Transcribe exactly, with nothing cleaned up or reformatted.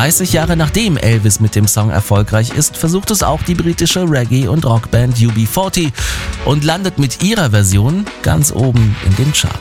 dreißig Jahre nachdem Elvis mit dem Song erfolgreich ist, versucht es auch die britische Reggae- und Rockband U B vierzig und landet mit ihrer Version ganz oben in den Charts.